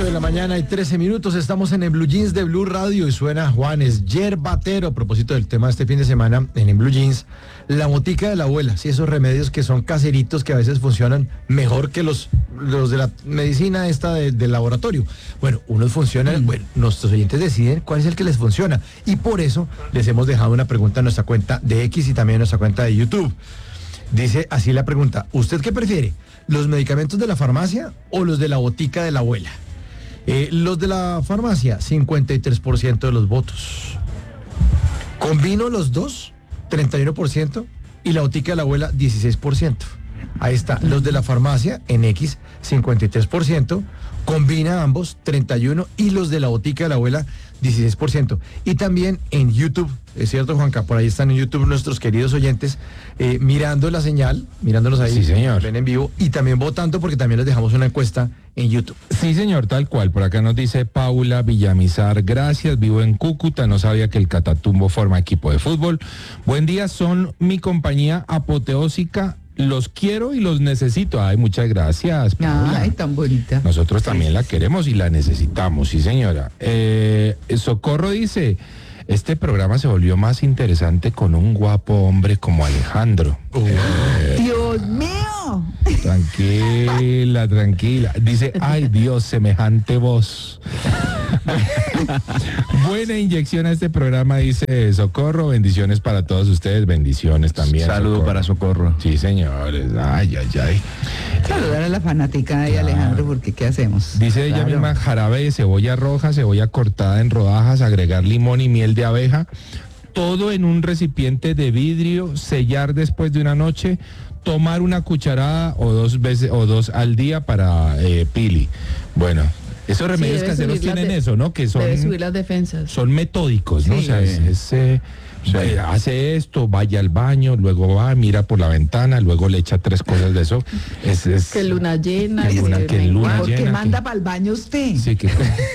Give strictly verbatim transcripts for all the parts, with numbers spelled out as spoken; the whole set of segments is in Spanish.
ocho de la mañana y trece minutos, estamos en el Blue Jeans de Blue Radio y suena Juanes, Yerbatero. A propósito del tema de este fin de semana, en el Blue Jeans, la botica de la abuela, sí, esos remedios que son caseritos que a veces funcionan mejor que los, los de la medicina esta de, del laboratorio. Bueno, unos funcionan, mm. bueno, nuestros oyentes deciden cuál es el que les funciona y por eso les hemos dejado una pregunta en nuestra cuenta de X y también en nuestra cuenta de YouTube. Dice así la pregunta: ¿usted qué prefiere? ¿Los medicamentos de la farmacia o los de la botica de la abuela? Eh, los de la farmacia, cincuenta y tres por ciento de los votos. Combino los dos, treinta y uno por ciento. Y la botica de la abuela, dieciséis por ciento. Ahí está, los de la farmacia en X, cincuenta y tres por ciento. Combina ambos, treinta y uno por ciento. Y los de la botica de la abuela, dieciséis por ciento. Y también en YouTube, es cierto, Juanca, por ahí están en YouTube nuestros queridos oyentes eh, mirando la señal, mirándonos ahí, sí, señor, ven en vivo y también votando porque también les dejamos una encuesta en YouTube. Sí, señor, tal cual. Por acá nos dice Paula Villamizar, gracias, vivo en Cúcuta, no sabía que el Catatumbo forma equipo de fútbol. Buen día, son mi compañía apoteósica. Los quiero y los necesito. Ay, muchas gracias, Paula. Ay, tan bonita. Nosotros también la queremos y la necesitamos, sí, señora. Eh, Socorro dice, este programa se volvió más interesante con un guapo hombre como Alejandro. Uh. Eh, ¡Dios mío! Tranquila, tranquila. Dice, ay Dios, semejante voz. Buena inyección a este programa, dice Socorro. Bendiciones para todos ustedes, bendiciones también. Saludo Socorro. para Socorro. Sí, señores. Ay, ay, ay. Saludar a la fanática de claro. Alejandro, porque ¿qué hacemos? Dice ella claro. misma, jarabe de cebolla roja, cebolla cortada en rodajas, agregar limón y miel de abeja, todo en un recipiente de vidrio, sellar después de una noche, tomar una cucharada o dos veces o dos al día para eh, pili. Bueno, esos remedios sí, caseros tienen de, eso, ¿no? Que son debe subir las defensas. Son metódicos, ¿no? Sí. O sea, es, es eh, sí. hace esto, vaya al baño, luego va, mira por la ventana, luego le echa tres cosas de eso. Es, es que luna llena, que luna, que luna ¿por qué llena, manda que... para el baño usted? Sí, que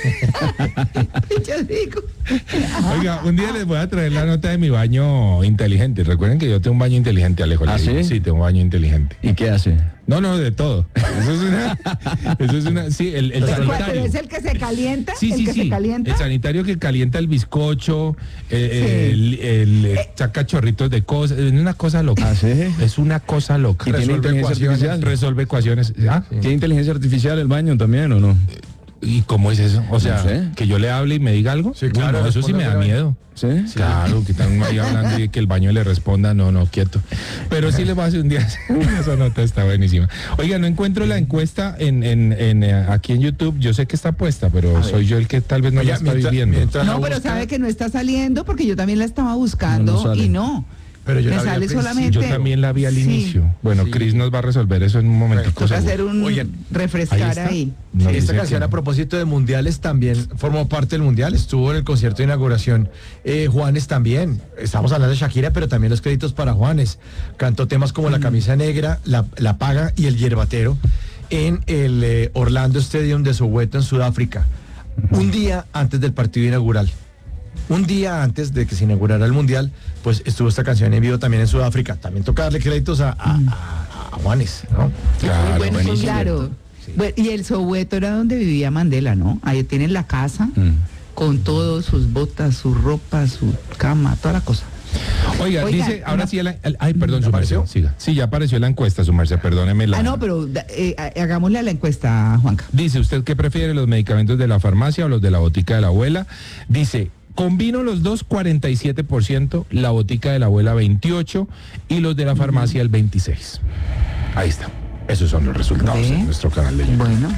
yo digo. Oiga, un día les voy a traer la nota de mi baño inteligente. Recuerden que yo tengo un baño inteligente, Alejo. ¿Ah, sí? Sí, tengo un baño inteligente. ¿Y qué hace? No, no, de todo. Eso es una, eso es una, sí, el, el sanitario. ¿Pero es el que se calienta? Sí, ¿El sí, que sí. se calienta? El sanitario que calienta el bizcocho, eh, sí. el, el, el saca chorritos de cosas, es una cosa loca. ¿Ah, sí? Es una cosa loca. ¿Y tiene inteligencia artificial? Resuelve ecuaciones. ¿Ah? Sí. ¿Tiene inteligencia artificial el baño también o no? ¿Y cómo es eso? O sea, no sé. que yo le hable y me diga algo. Sí, claro. Bueno, eso sí me da miedo. ¿Sí? Claro, que están ahí hablando y que el baño le responda, no, no, quieto. Pero sí le voy a hacer un día. Esa nota está buenísima. Oiga, no encuentro la encuesta en, en, en aquí en YouTube. Yo sé que está puesta, pero soy yo el que tal vez no Oiga, la está mientras, viviendo. Mientras no, pero busca... sabe que no está saliendo porque yo también la estaba buscando no, no y no. Pero yo me sale solamente. Yo también la vi al sí. inicio. Bueno, sí. Cris nos va a resolver eso en un momento. Toca hacer un Oigan, refrescar ahí. ahí. Sí, esta canción que... a propósito de mundiales también formó parte del mundial, estuvo en el concierto de inauguración. Eh, Juanes también, estamos hablando de Shakira, pero también los créditos para Juanes. Cantó temas como mm. La camisa negra, La, la paga y El yerbatero en el eh, Orlando Stadium de Soweto en Sudáfrica. Mm. Un día antes del partido inaugural. Un día antes de que se inaugurara el Mundial, pues estuvo esta canción en vivo también en Sudáfrica. También toca darle créditos a, a, a, a Juanes, ¿no? Claro, bueno, pues claro. Sí. Bueno, y el Soweto era donde vivía Mandela, ¿no? Ahí tienen la casa, mm. con todos sus botas, su ropa, su cama, toda la cosa. Oiga, Oiga dice, ahora no, sí, el, el, ay, perdón, su merced, siga. Sí, ya apareció la encuesta, su merced, perdóneme la... Ah, no, pero eh, hagámosle a la encuesta, Juanca. Dice, ¿usted qué prefiere, los medicamentos de la farmacia o los de la botica de la abuela? Dice... Combino los dos, cuarenta y siete por ciento, la botica de la abuela veintiocho por ciento y los de la farmacia el veintiséis por ciento. Ahí está. Esos son los resultados ¿Sí? en nuestro canal de YouTube. Bueno.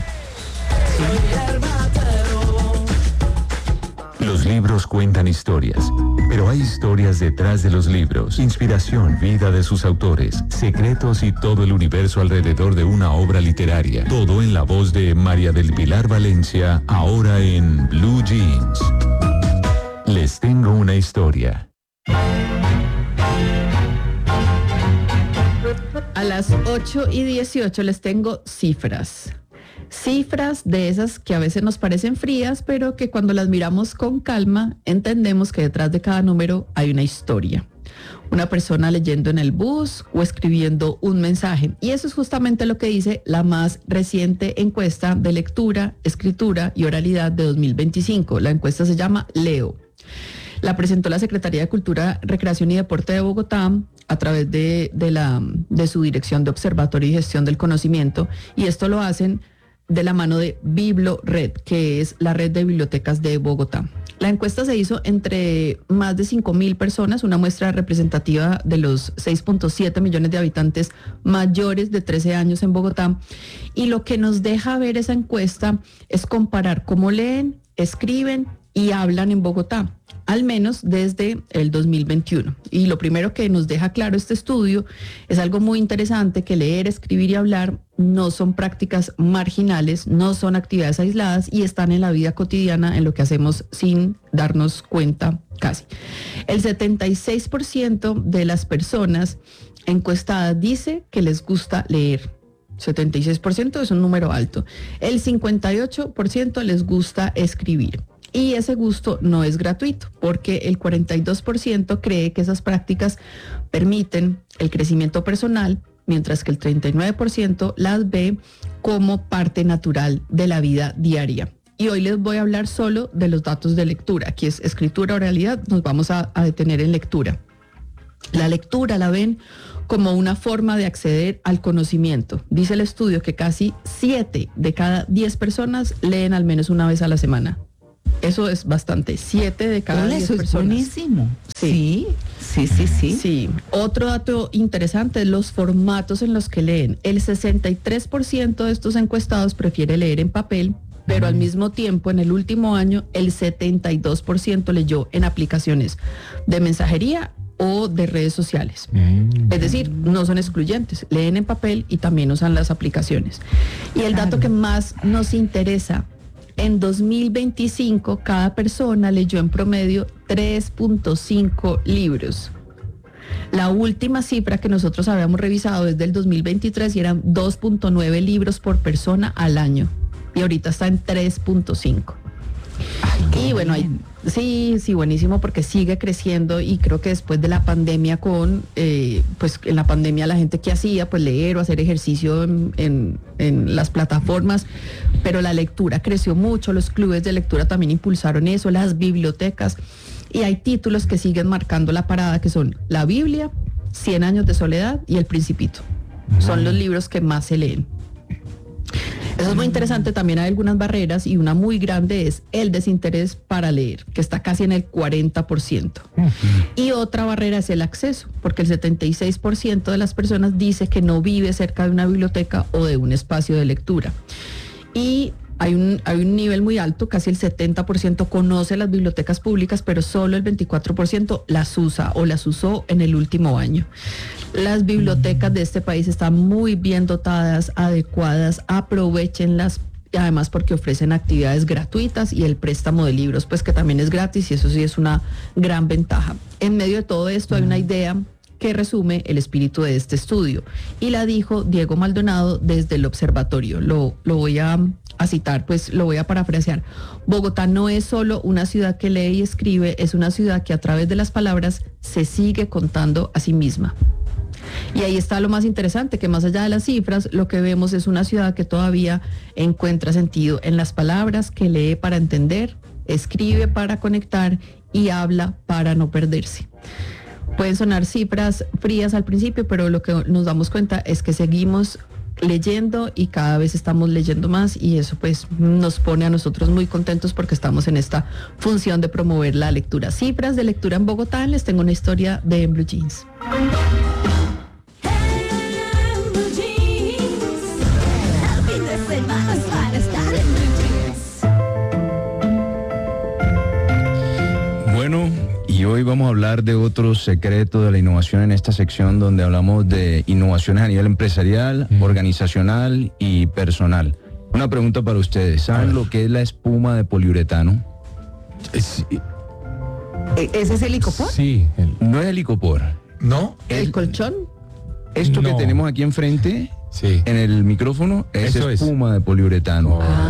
Los libros cuentan historias, pero hay historias detrás de los libros. Inspiración, vida de sus autores, secretos y todo el universo alrededor de una obra literaria. Todo en la voz de María del Pilar Valencia, ahora en Blue Jeans. Les tengo una historia. A las ocho y dieciocho les tengo cifras. Cifras de esas que a veces nos parecen frías, pero que cuando las miramos con calma, entendemos que detrás de cada número hay una historia. una persona leyendo en el bus o escribiendo un mensaje. Y eso es justamente lo que dice la más reciente encuesta de lectura, escritura y oralidad de dos mil veinticinco. La encuesta se llama Leo. La presentó la Secretaría de Cultura, Recreación y Deporte de Bogotá a través de, de, la, de su Dirección de Observatorio y Gestión del Conocimiento, y esto lo hacen de la mano de BibloRed, que es la red de bibliotecas de Bogotá. La encuesta se hizo entre más de cinco mil personas, una muestra representativa de los seis punto siete millones de habitantes mayores de trece años en Bogotá, y lo que nos deja ver esa encuesta es comparar cómo leen, escriben y hablan en Bogotá, al menos desde el dos mil veintiuno. Y lo primero que nos deja claro este estudio es algo muy interesante, que leer, escribir y hablar no son prácticas marginales, no son actividades aisladas y están en la vida cotidiana, en lo que hacemos sin darnos cuenta casi. El setenta y seis por ciento de las personas encuestadas dice que les gusta leer. setenta y seis por ciento es un número alto. El cincuenta y ocho por ciento les gusta escribir. Y ese gusto no es gratuito, porque el cuarenta y dos por ciento cree que esas prácticas permiten el crecimiento personal, mientras que el treinta y nueve por ciento las ve como parte natural de la vida diaria. Y hoy les voy a hablar solo de los datos de lectura. Aquí es escritura, oralidad, nos vamos a, a detener en lectura. La lectura la ven como una forma de acceder al conocimiento. Dice el estudio que casi siete de cada diez personas leen al menos una vez a la semana. Eso es bastante, siete de cada diez Eso es personas. buenísimo. Sí. Sí, sí, sí, sí. Sí. Otro dato interesante es los formatos en los que leen. El sesenta y tres por ciento de estos encuestados prefiere leer en papel, pero al mismo tiempo, en el último año, el setenta y dos por ciento leyó en aplicaciones de mensajería o de redes sociales. Mm. Es decir, no son excluyentes, leen en papel y también usan las aplicaciones. Y el dato que más nos interesa: en dos mil veinticinco, cada persona leyó en promedio tres punto cinco libros. La última cifra que nosotros habíamos revisado es del dos mil veintitrés y eran dos punto nueve libros por persona al año. Y ahorita está en tres punto cinco. Y bueno, hay, sí, sí, buenísimo, porque sigue creciendo, y creo que después de la pandemia, con, eh, pues en la pandemia la gente que hacía, pues leer o hacer ejercicio en, en, en las plataformas, pero la lectura creció mucho, los clubes de lectura también impulsaron eso, las bibliotecas, y hay títulos que siguen marcando la parada, que son La Biblia, Cien años de soledad y El Principito. Uh-huh. Son los libros que más se leen. Eso es muy interesante. También hay algunas barreras, y una muy grande es el desinterés para leer, que está casi en el cuarenta por ciento. Uh-huh. Y otra barrera es el acceso, porque el setenta y seis por ciento de las personas dice que no vive cerca de una biblioteca o de un espacio de lectura. Y hay un, hay un nivel muy alto, casi el setenta por ciento conoce las bibliotecas públicas, pero solo el veinticuatro por ciento las usa o las usó en el último año. Las bibliotecas de este país están muy bien dotadas, adecuadas, aprovéchenlas, además porque ofrecen actividades gratuitas y el préstamo de libros, pues que también es gratis, y eso sí es una gran ventaja. En medio de todo esto hay una idea que resume el espíritu de este estudio, y la dijo Diego Maldonado desde el observatorio. Lo, lo voy a, a citar, pues lo voy a parafrasear. Bogotá no es solo una ciudad que lee y escribe, es una ciudad que a través de las palabras se sigue contando a sí misma. Y ahí está lo más interesante, que más allá de las cifras, lo que vemos es una ciudad que todavía encuentra sentido en las palabras, que lee para entender, escribe para conectar y habla para no perderse. Pueden sonar cifras frías al principio, pero lo que nos damos cuenta es que seguimos leyendo y cada vez estamos leyendo más, y eso pues nos pone a nosotros muy contentos, porque estamos en esta función de promover la lectura. Cifras de lectura en Bogotá, les tengo una historia de En Blue Jeans. Bueno, y hoy vamos a hablar de otro secreto de la innovación en esta sección, donde hablamos de innovaciones a nivel empresarial, mm. organizacional y personal. Una pregunta para ustedes: ¿saben lo que es la espuma de poliuretano? Es, ¿Ese es el licopor? Sí. El, no es el licopor. ¿No? ¿El, ¿El colchón? Esto no. que tenemos aquí enfrente, sí. en el micrófono, es Eso espuma es. de poliuretano. Ah.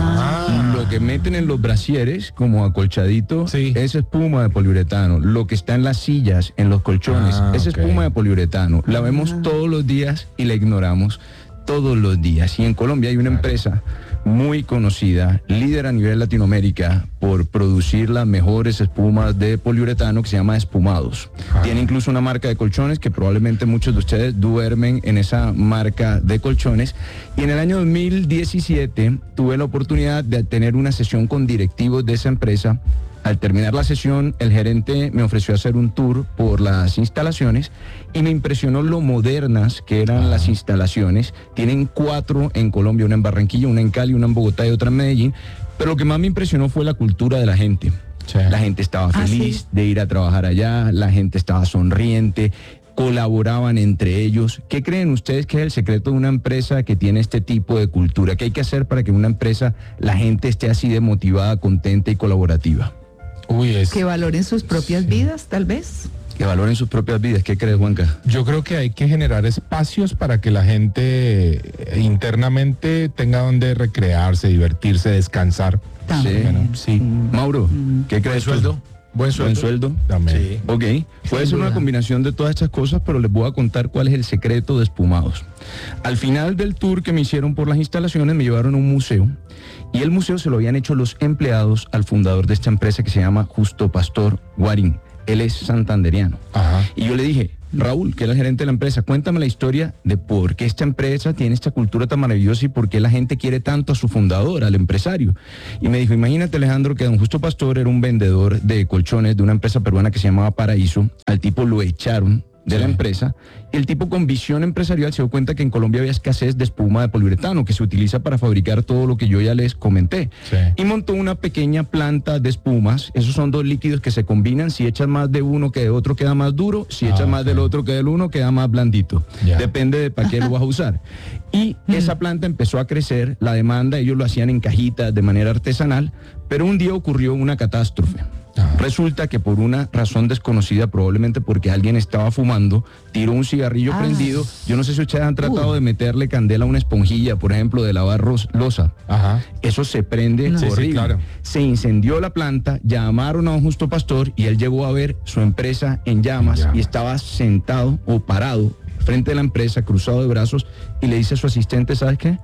Ah. Lo que meten en los brasieres como acolchadito Sí. es espuma de poliuretano. Lo que está en las sillas, en los colchones, Ah, es ok. espuma de poliuretano. La vemos Ah. todos los días y la ignoramos todos los días. Y en Colombia hay una empresa muy conocida, líder a nivel Latinoamérica por producir las mejores espumas de poliuretano, que se llama Espumados. Ah. Tiene incluso una marca de colchones que probablemente muchos de ustedes duermen en esa marca de colchones. Y en el año dos mil diecisiete tuve la oportunidad de tener una sesión con directivos de esa empresa. Al terminar la sesión, el gerente me ofreció hacer un tour por las instalaciones y me impresionó lo modernas que eran Ah. las instalaciones. Tienen cuatro en Colombia, una en Barranquilla, una en Cali, una en Bogotá y otra en Medellín. Pero lo que más me impresionó fue la cultura de la gente. Sí. La gente estaba Ah, feliz sí. de ir a trabajar allá, la gente estaba sonriente, colaboraban entre ellos. ¿Qué creen ustedes que es el secreto de una empresa que tiene este tipo de cultura? ¿Qué hay que hacer para que en una empresa la gente esté así de motivada, contenta y colaborativa? Uy, es... Que valoren sus propias Sí. vidas, tal vez. Que valoren sus propias vidas. ¿Qué crees, Juanca? Yo creo que hay que generar espacios para que la gente eh, internamente tenga donde recrearse, divertirse, descansar. También. Bueno, sí. Mm. Mauro, Mm. ¿qué crees tú? sueldo. Buen sueldo. Buen sueldo. También. Sí. Ok, puede Sin ser una duda. combinación de todas estas cosas, pero les voy a contar cuál es el secreto de Espumados. Al final del tour que me hicieron por las instalaciones, me llevaron a un museo y el museo se lo habían hecho los empleados al fundador de esta empresa que se llama Justo Pastor Guarín. Él es santanderiano. Ajá. Y yo le dije, Raúl, que era el gerente de la empresa, cuéntame la historia de por qué esta empresa tiene esta cultura tan maravillosa y por qué la gente quiere tanto a su fundador, al empresario. Y me dijo, imagínate, Alejandro, que don Justo Pastor era un vendedor de colchones de una empresa peruana que se llamaba Paraíso. Al tipo lo echaron de Sí. la empresa y el tipo con visión empresarial se dio cuenta que en Colombia había escasez de espuma de poliuretano que se utiliza para fabricar todo lo que yo ya les comenté. Sí. Y montó una pequeña planta de espumas. Esos son dos líquidos que se combinan. Si echas más de uno que de otro queda más duro. Si Ah, echas más ok. del otro que del uno queda más blandito. Ya. Depende de para qué lo vas a usar. Y esa planta empezó a crecer. La demanda, ellos lo hacían en cajitas de manera artesanal. Pero un día ocurrió una catástrofe. Ajá. Resulta que por una razón desconocida, probablemente porque alguien estaba fumando, tiró un cigarrillo Ah. prendido. Yo no sé si ustedes han tratado Uy. de meterle candela a una esponjilla, por ejemplo, de lavar ros- losa. Ajá. Eso se prende No. Sí, sí, horrible. claro. Se incendió la planta, llamaron a don Justo Pastor y él llegó a ver su empresa en llamas, En llamas. y estaba sentado o parado frente a la empresa, cruzado de brazos, y le dice a su asistente, ¿sabes qué?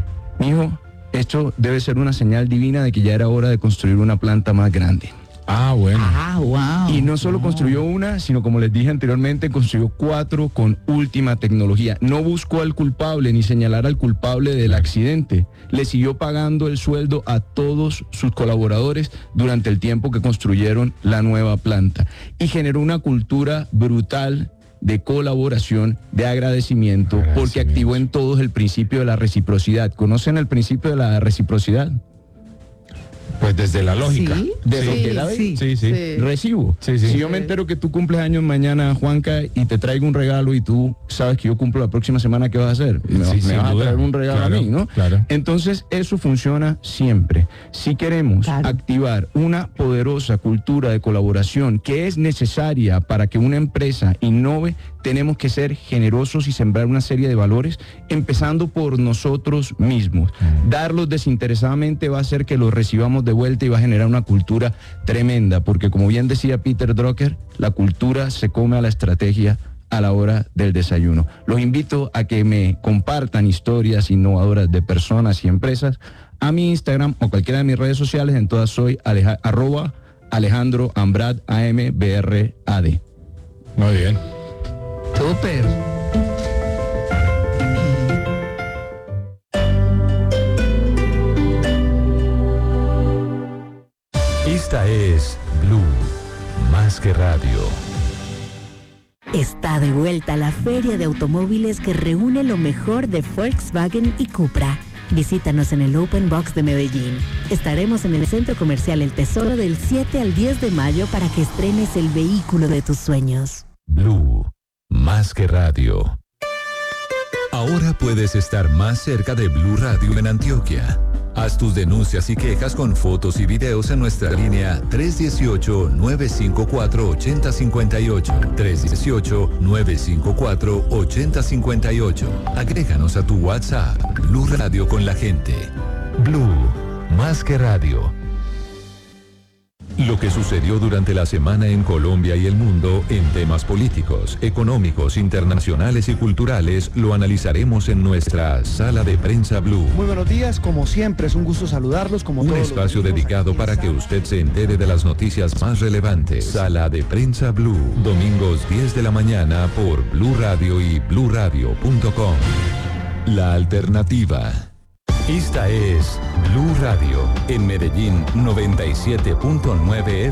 Mijo, esto debe ser una señal divina de que ya era hora de construir una planta más grande. Ah, bueno. Ah, wow. Y no solo construyó una, sino como les dije anteriormente, construyó cuatro con última tecnología. No buscó al culpable ni señalar al culpable del accidente. Le siguió pagando el sueldo a todos sus colaboradores durante el tiempo que construyeron la nueva planta. Y generó una cultura brutal de colaboración, de agradecimiento, porque Agradecimiento. activó en todos el principio de la reciprocidad. ¿Conocen el principio de la reciprocidad? Pues desde la lógica. Sí. De lo Sí, que da sí. Sí, sí. Sí. Recibo. Sí, sí. Si yo me entero que tú cumples años mañana, Juanca, y te traigo un regalo y tú sabes que yo cumplo la próxima semana, ¿qué vas a hacer? Me, Sí, me sin vas a duda. traer un regalo Claro, a mí, ¿no? claro. Entonces, eso funciona siempre. Si queremos Claro. activar una poderosa cultura de colaboración que es necesaria para que una empresa innove, tenemos que ser generosos y sembrar una serie de valores, empezando por nosotros mismos. Mm. Darlos desinteresadamente va a hacer que los recibamos de vuelta y va a generar una cultura tremenda, porque como bien decía Peter Drucker, la cultura se come a la estrategia a la hora del desayuno. Los invito a que me compartan historias innovadoras de personas y empresas a mi Instagram o cualquiera de mis redes sociales. En todas soy aleja, arroba Alejandro Ambrad A M B R A D. Muy bien. Súper. Esta es Blue, más que radio. Está de vuelta la feria de automóviles que reúne lo mejor de Volkswagen y Cupra. Visítanos en el Open Box de Medellín. Estaremos en el Centro Comercial El Tesoro del siete al diez de mayo para que estrenes el vehículo de tus sueños. Blue, más que radio. Ahora puedes estar más cerca de Blue Radio en Antioquia. Haz tus denuncias y quejas con fotos y videos en nuestra línea tres uno ocho, nueve cinco cuatro, ocho cero cinco ocho. tres uno ocho, nueve cinco cuatro, ocho cero cinco ocho. Agréganos a tu WhatsApp. Blue Radio con la gente. Blue, más que radio. Lo que sucedió durante la semana en Colombia y el mundo en temas políticos, económicos, internacionales y culturales lo analizaremos en nuestra Sala de Prensa Blue. Muy buenos días, como siempre es un gusto saludarlos. Como Un espacio dedicado para que usted se entere de las noticias más relevantes. Sala de Prensa Blue, domingos diez de la mañana por Blue Radio y blue radio punto com. La alternativa. Esta es Blue Radio en Medellín noventa y siete punto nueve